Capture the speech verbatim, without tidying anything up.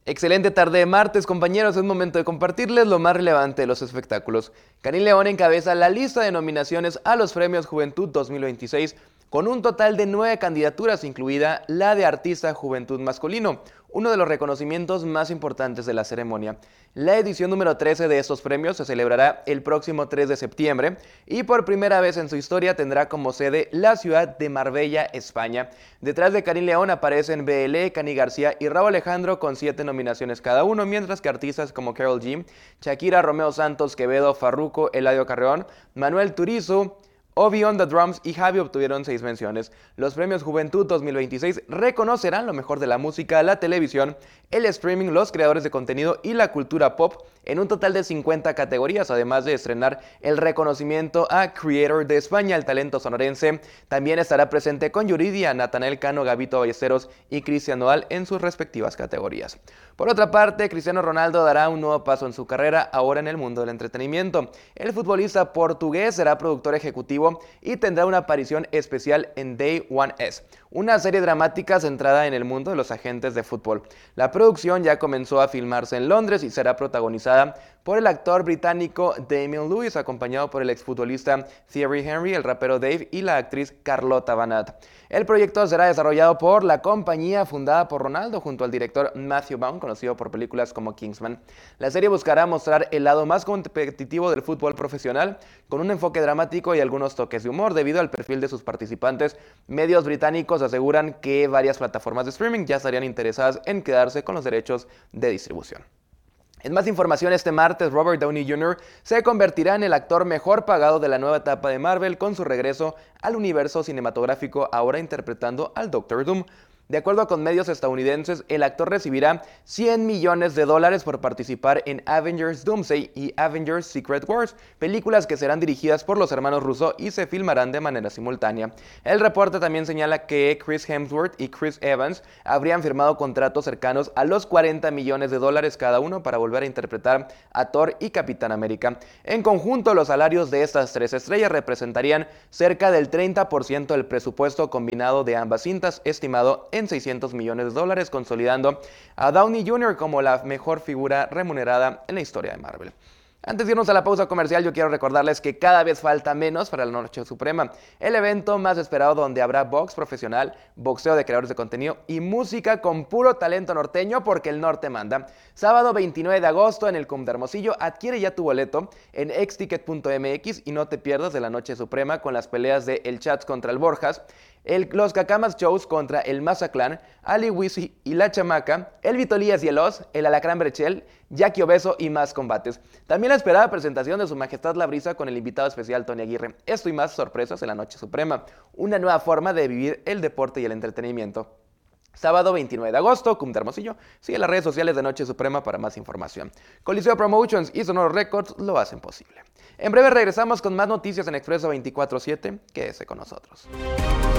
Excelente tarde de martes, compañeros. Es momento de compartirles lo más relevante de los espectáculos. Karim León encabeza la lista de nominaciones a los Premios Juventud dos mil veintiséis con un total de nueve candidaturas, incluida la de Artista Juventud Masculino, uno de los reconocimientos más importantes de la ceremonia. La edición número trece de estos premios se celebrará el próximo tres de septiembre y por primera vez en su historia tendrá como sede la ciudad de Marbella, España. Detrás de Karim León aparecen B L, Cani García y Rauw Alejandro con siete nominaciones cada uno, mientras que artistas como Karol G, Shakira, Romeo Santos, Quevedo, Farruko, Eladio Carreón, Manuel Turizo, Obi on the Drums y Javi obtuvieron seis menciones. Los premios Juventud dos mil veintiséis reconocerán lo mejor de la música, la televisión, el streaming, los creadores de contenido y la cultura pop en un total de cincuenta categorías, además de estrenar el reconocimiento a Creator de España, el talento sonorense. También estará presente con Yuridia, Natanael Cano, Gabito Ballesteros y Cristian Nodal en sus respectivas categorías. Por otra parte, Cristiano Ronaldo dará un nuevo paso en su carrera ahora en el mundo del entretenimiento. El futbolista portugués será productor ejecutivo y tendrá una aparición especial en Day One S, una serie dramática centrada en el mundo de los agentes de fútbol. La producción ya comenzó a filmarse en Londres y será protagonizada por el actor británico Damian Lewis, acompañado por el exfutbolista Thierry Henry, el rapero Dave y la actriz Carlota Banat. El proyecto será desarrollado por la compañía fundada por Ronaldo junto al director Matthew Vaughn, conocido por películas como Kingsman. La serie buscará mostrar el lado más competitivo del fútbol profesional, con un enfoque dramático y algunos toques de humor. Debido al perfil de sus participantes, medios británicos aseguran que varias plataformas de streaming ya estarían interesadas en quedarse con los derechos de distribución. En más información, este martes Robert Downey junior se convertirá en el actor mejor pagado de la nueva etapa de Marvel con su regreso al universo cinematográfico, ahora interpretando al Doctor Doom. De acuerdo con medios estadounidenses, el actor recibirá cien millones de dólares por participar en Avengers Doomsday y Avengers Secret Wars, películas que serán dirigidas por los hermanos Russo y se filmarán de manera simultánea. El reporte también señala que Chris Hemsworth y Chris Evans habrían firmado contratos cercanos a los cuarenta millones de dólares cada uno para volver a interpretar a Thor y Capitán América. En conjunto, los salarios de estas tres estrellas representarían cerca del treinta por ciento del presupuesto combinado de ambas cintas, estimado en seiscientos millones de dólares, consolidando a Downey junior como la mejor figura remunerada en la historia de Marvel. Antes de irnos a la pausa comercial, yo quiero recordarles que cada vez falta menos para la Noche Suprema, el evento más esperado donde habrá box profesional, boxeo de creadores de contenido y música con puro talento norteño, porque el norte manda. Sábado veintinueve de agosto en el C U M de Hermosillo, adquiere ya tu boleto en exticket punto m x y no te pierdas de la Noche Suprema con las peleas de El Chats contra el Borjas, el, los Cacamas Shows contra el Mazaclán, Ali Wisi y La Chamaca, el Vitolías y el Oz, el Alacrán Brechel, Jackie Obeso y más combates. También la esperada presentación de Su Majestad la Brisa con el invitado especial Tony Aguirre. Esto y más sorpresas en la Noche Suprema, una nueva forma de vivir el deporte y el entretenimiento. Sábado veintinueve de agosto, C U M de Hermosillo. Sigue las redes sociales de Noche Suprema para más información. Coliseo Promotions y Sonoro Records lo hacen posible. En breve regresamos con más noticias en Expreso veinticuatro siete. Quédese con nosotros.